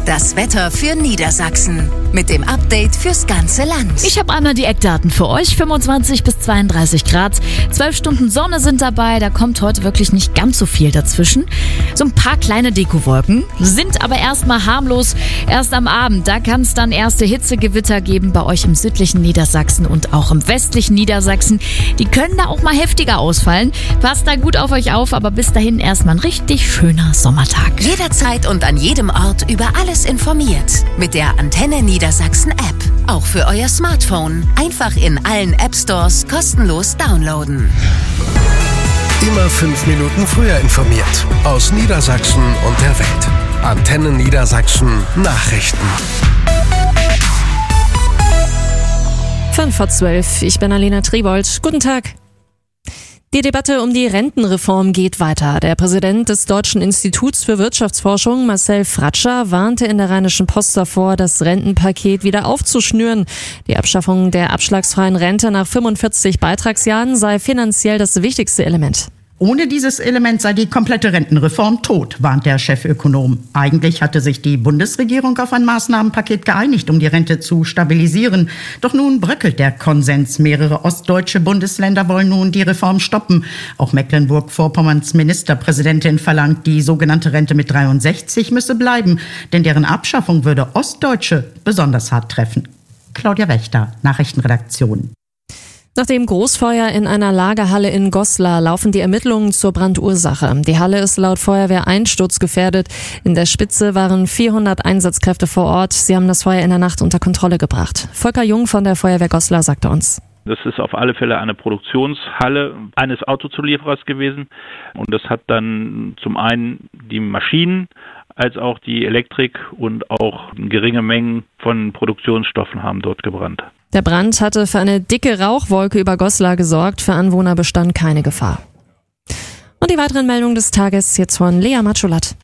Das Wetter für Niedersachsen mit dem Update fürs ganze Land. Ich habe einmal die Eckdaten für euch. 25 bis 32 Grad. 12 Stunden Sonne sind dabei. Da kommt heute wirklich nicht ganz so viel dazwischen. So ein paar kleine Dekowolken sind aber erstmal harmlos. Erst am Abend, da kann es dann erste Hitzegewitter geben bei euch im südlichen Niedersachsen und auch im westlichen Niedersachsen. Die können da auch mal heftiger ausfallen. Passt da gut auf euch auf, aber bis dahin erstmal ein richtig schöner Sommertag. Jederzeit und an jedem Ort über alles informiert. Mit der Antenne Niedersachsen App. Auch für euer Smartphone. Einfach in allen App Stores kostenlos downloaden. Immer 5 Minuten früher informiert. Aus Niedersachsen und der Welt. Antenne Niedersachsen Nachrichten. 11:05. Ich bin Alena Tribold. Guten Tag. Die Debatte um die Rentenreform geht weiter. Der Präsident des Deutschen Instituts für Wirtschaftsforschung, Marcel Fratscher, warnte in der Rheinischen Post davor, das Rentenpaket wieder aufzuschnüren. Die Abschaffung der abschlagsfreien Rente nach 45 Beitragsjahren sei finanziell das wichtigste Element. Ohne dieses Element sei die komplette Rentenreform tot, warnt der Chefökonom. Eigentlich hatte sich die Bundesregierung auf ein Maßnahmenpaket geeinigt, um die Rente zu stabilisieren. Doch nun bröckelt der Konsens. Mehrere ostdeutsche Bundesländer wollen nun die Reform stoppen. Auch Mecklenburg-Vorpommerns Ministerpräsidentin verlangt, die sogenannte Rente mit 63 müsse bleiben, denn deren Abschaffung würde Ostdeutsche besonders hart treffen. Claudia Wächter, Nachrichtenredaktion. Nach dem Großfeuer in einer Lagerhalle in Goslar laufen die Ermittlungen zur Brandursache. Die Halle ist laut Feuerwehr einsturzgefährdet. In der Spitze waren 400 Einsatzkräfte vor Ort. Sie haben das Feuer in der Nacht unter Kontrolle gebracht. Volker Jung von der Feuerwehr Goslar sagte uns: Das ist auf alle Fälle eine Produktionshalle eines Autozulieferers gewesen. Und das hat dann zum einen die Maschinen als auch die Elektrik und auch geringe Mengen von Produktionsstoffen haben dort gebrannt. Der Brand hatte für eine dicke Rauchwolke über Goslar gesorgt. Für Anwohner bestand keine Gefahr. Und die weiteren Meldungen des Tages jetzt von Lea Matschulat.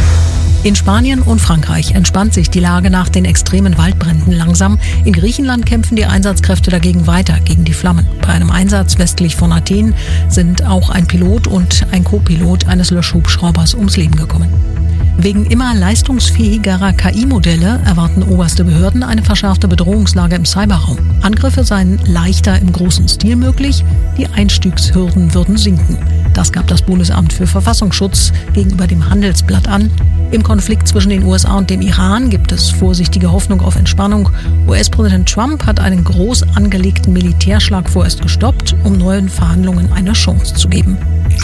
In Spanien und Frankreich entspannt sich die Lage nach den extremen Waldbränden langsam. In Griechenland kämpfen die Einsatzkräfte dagegen weiter gegen die Flammen. Bei einem Einsatz westlich von Athen sind auch ein Pilot und ein Co-Pilot eines Löschhubschraubers ums Leben gekommen. Wegen immer leistungsfähigerer KI-Modelle erwarten oberste Behörden eine verschärfte Bedrohungslage im Cyberraum. Angriffe seien leichter im großen Stil möglich, die Einstiegshürden würden sinken. Das gab das Bundesamt für Verfassungsschutz gegenüber dem Handelsblatt an. Im Konflikt zwischen den USA und dem Iran gibt es vorsichtige Hoffnung auf Entspannung. US-Präsident Trump hat einen groß angelegten Militärschlag vorerst gestoppt, um neuen Verhandlungen eine Chance zu geben.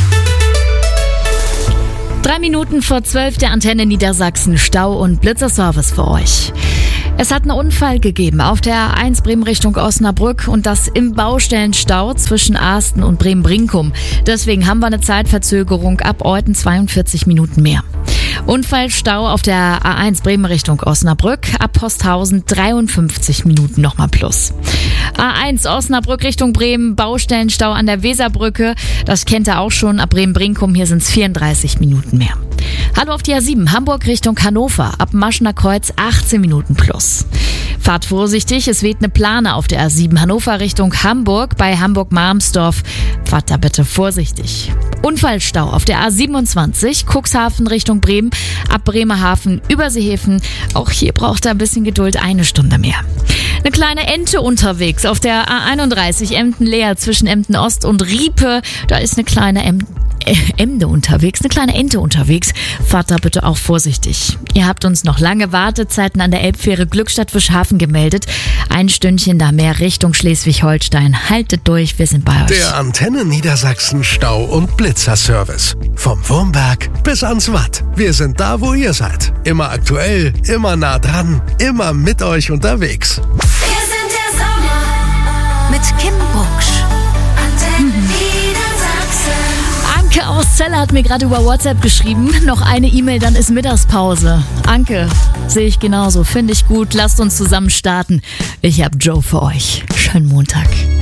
3 Minuten vor 12 der Antenne Niedersachsen, Stau und Blitzerservice für euch. Es hat einen Unfall gegeben auf der A1 Bremen Richtung Osnabrück und das im Baustellenstau zwischen Asten und Bremen-Brinkum. Deswegen haben wir eine Zeitverzögerung ab Euten 42 Minuten mehr. Unfallstau auf der A1 Bremen Richtung Osnabrück, ab Posthausen 53 Minuten nochmal plus. A1 Osnabrück Richtung Bremen, Baustellenstau an der Weserbrücke, das kennt ihr auch schon, ab Bremen-Brinkum, hier sind es 34 Minuten mehr. Hallo auf die A7, Hamburg Richtung Hannover, ab Maschener Kreuz 18 Minuten plus. Fahrt vorsichtig, es weht eine Plane auf der A7 Hannover Richtung Hamburg bei Hamburg-Marmsdorf. Fahrt da bitte vorsichtig. Unfallstau auf der A27 Cuxhaven Richtung Bremen, ab Bremerhaven über Seehefen. Auch hier braucht er ein bisschen Geduld, 1 Stunde mehr. Eine kleine Ente unterwegs auf der A31 Emden-Leer zwischen Emden-Ost und Riepe. Da ist eine kleine Ente unterwegs. Fahrt da bitte auch vorsichtig. Ihr habt uns noch lange Wartezeiten an der Elbfähre Glückstadt-Fischhafen gemeldet. 1 Stündchen da mehr Richtung Schleswig-Holstein. Haltet durch, wir sind bei euch. Der Antenne Niedersachsen Stau- und Blitzerservice. Vom Wurmberg bis ans Watt. Wir sind da, wo ihr seid. Immer aktuell, immer nah dran, immer mit euch unterwegs. Wir sind der Sommer mit Kim Bucksch. Antenne Niedersachsen. Anke aus Celle hat mir gerade über WhatsApp geschrieben. Noch eine E-Mail, dann ist Mittagspause. Anke, sehe ich genauso. Finde ich gut. Lasst uns zusammen starten. Ich hab Joe für euch. Schönen Montag.